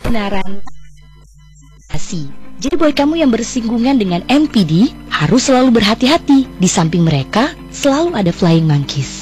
kebenaran asli. Jadi buat kamu yang bersinggungan dengan NPD, harus selalu berhati-hati. Di samping mereka, selalu ada flying monkeys.